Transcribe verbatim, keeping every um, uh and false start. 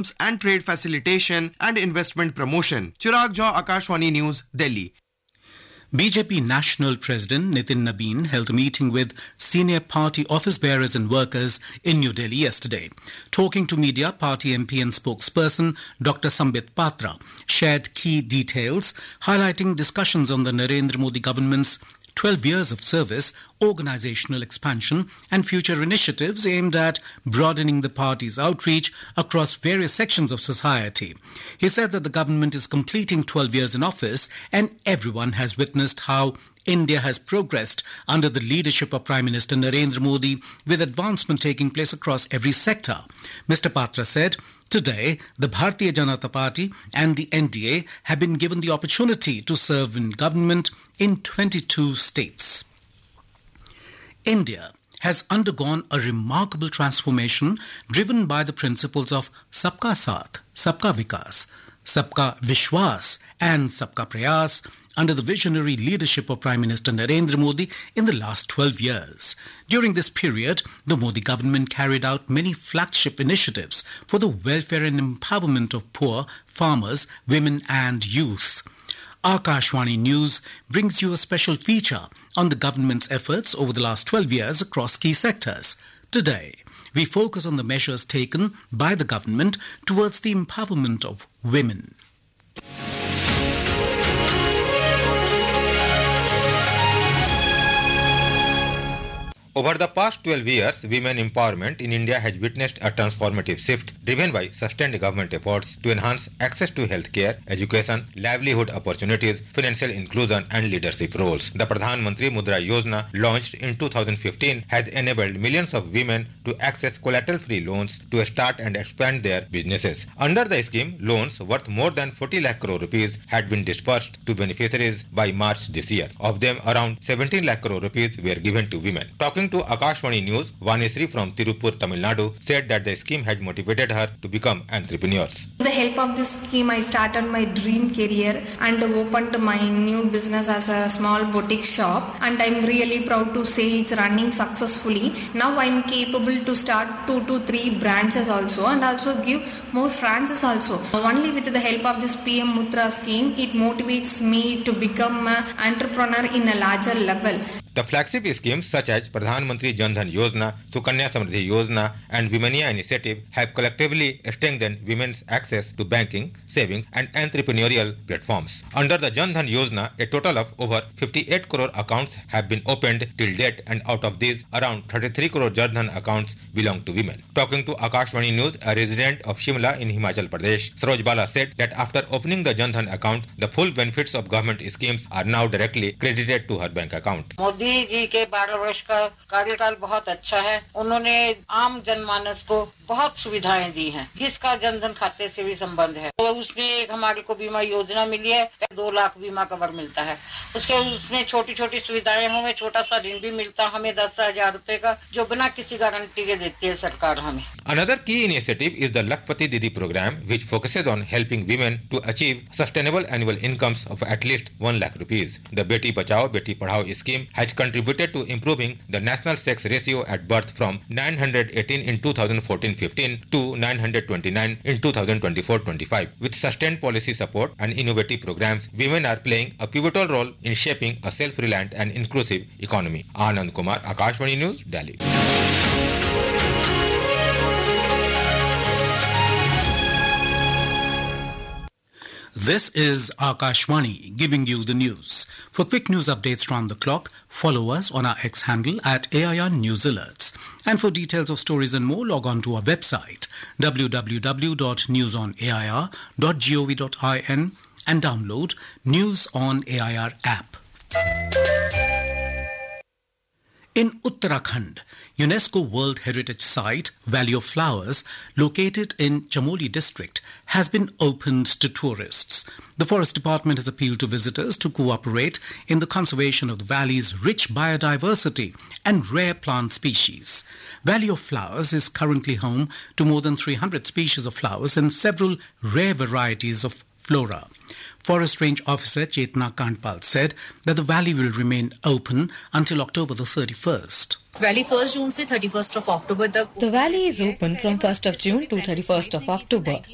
jobs and trade facilitation and investment promotion. Chirag Jha, Akashwani News, Delhi. B J P National President Nitin Nabin held a meeting with senior party office bearers and workers in New Delhi yesterday. Talking to media, party M P and spokesperson Doctor Sambit Patra shared key details, highlighting discussions on the Narendra Modi government's twelve years of service, organizational expansion and future initiatives aimed at broadening the party's outreach across various sections of society. He said that the government is completing twelve years in office and everyone has witnessed how India has progressed under the leadership of Prime Minister Narendra Modi, with advancement taking place across every sector. Mister Patra said, today, the Bharatiya Janata Party and the N D A have been given the opportunity to serve in government in twenty-two states. India has undergone a remarkable transformation driven by the principles of Sabka Saath, Sabka Vikas, Sabka Vishwas and Sabka Prayas under the visionary leadership of Prime Minister Narendra Modi in the last twelve years. During this period, the Modi government carried out many flagship initiatives for the welfare and empowerment of poor, farmers, women and youth. Akashwani News brings you a special feature on the government's efforts over the last twelve years across key sectors. Today, we focus on the measures taken by the government towards the empowerment of women. Over the past twelve years, women empowerment in India has witnessed a transformative shift driven by sustained government efforts to enhance access to healthcare, education, livelihood opportunities, financial inclusion and leadership roles. The Pradhan Mantri Mudra Yojana, launched in two thousand fifteen, has enabled millions of women to access collateral-free loans to start and expand their businesses. Under the scheme, loans worth more than forty lakh crore rupees had been disbursed to beneficiaries by March this year. Of them, around seventeen lakh crore rupees were given to women. Talking to Akashwani News, Vanisri from Tirupur, Tamil Nadu, said that the scheme has motivated her to become entrepreneurs. With the help of this scheme, I started my dream career and opened my new business as a small boutique shop, and I'm really proud to say it's running successfully. Now I'm capable to start two to three branches also and also give more franchises also. Only with the help of this P M Mudra scheme, it motivates me to become an entrepreneur in a larger level. The flagship schemes such as Pradhan Mantri Jan Dhan Yojana, Sukanya Samriddhi Yojana and Womania Initiative have collectively strengthened women's access to banking, savings and entrepreneurial platforms. Under the Jan Dhan Yojana, a total of over fifty-eight crore accounts have been opened till date, and out of these, around thirty-three crore Jan Dhan accounts belong to women. Talking to Akashwani News, a resident of Shimla in Himachal Pradesh, Saroj Bala said that after opening the Jan Dhan account, the full benefits of government schemes are now directly credited to her bank account. Modi ji के बारह वर्ष का कार्यकाल बहुत अच्छा है। उन्होंने आम जनमानस को बहुत सुविधाएं दी हैं, जिसका जनधन खाते से भी संबंध है। तो उसमें एक हमारे को बीमा योजना मिली है, दो लाख बीमा कवर मिलता है। उसके उसमें छोटी छोटी सुविधाएं, हमें छोटा सा ऋण भी मिलता, हमें दस हजार रुपए का, जो बिना किसी गारंटी के देती है सरकार हमें। Another key initiative is the Lakpati Didi program, which focuses on helping women to achieve sustainable annual incomes of at least one lakh rupees. The Beti Bachao Beti Padhao scheme has contributed to improving the national sex ratio at birth from nine hundred eighteen in two thousand fourteen fifteen to nine hundred twenty-nine in two thousand twenty-four twenty-five. With sustained policy support and innovative programs, women are playing a pivotal role in shaping a self-reliant and inclusive economy. Anand Kumar, Akashwani News, Delhi. This is Akashwani giving you the news. For quick news updates round the clock, follow us on our X handle at A I R News Alerts. And for details of stories and more, log on to our website w w w dot news on a i r dot gov dot in and download News on A I R app. In Uttarakhand, UNESCO World Heritage Site Valley of Flowers, located in Chamoli district, has been opened to tourists. The Forest Department has appealed to visitors to cooperate in the conservation of the valley's rich biodiversity and rare plant species. Valley of Flowers is currently home to more than three hundred species of flowers and several rare varieties of flora. Forest Range Officer Chetna Kandpal said that the valley will remain open until October the thirty-first. Valley first June से thirty-first of October तक. The valley is open from first of June to thirty-first of October.